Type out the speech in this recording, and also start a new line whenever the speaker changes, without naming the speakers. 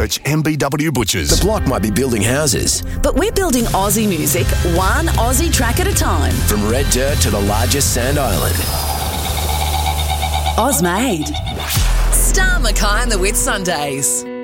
Search MBW Butchers.
The Block might be building houses,
but we're building Aussie music, one Aussie track at a time.
from red dirt to the largest sand island.
Ozmade. Star Mackay and the Whit Sundays.